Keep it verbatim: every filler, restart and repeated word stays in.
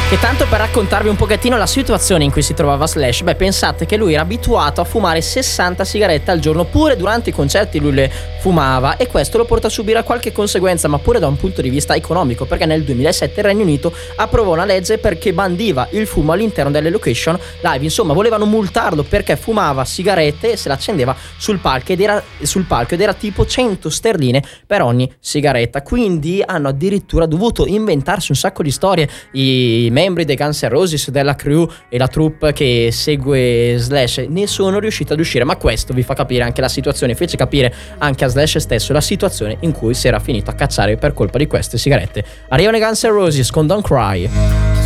Che tanto per raccontarvi un pochettino la situazione in cui si trovava Slash, beh, pensate che lui era abituato a fumare sessanta sigarette al giorno, pure durante i concerti lui le fumava, e questo lo porta a subire qualche conseguenza, ma pure da un punto di vista economico, perché nel duemilasette il Regno Unito approvò una legge perché bandiva il fumo all'interno delle location live. Insomma, volevano multarlo perché fumava sigarette e se l'accendeva sul palco ed era sul palco ed era tipo cento sterline per ogni sigaretta. Quindi hanno addirittura dovuto inventarsi un sacco di storie i membri dei Guns N' Roses, della crew e la troupe che segue Slash ne sono riusciti ad uscire, ma questo vi fa capire anche la situazione, fece capire anche a Slash stesso la situazione in cui si era finito a cacciare per colpa di queste sigarette. Arrivano i Guns N' Roses con Don't Cry.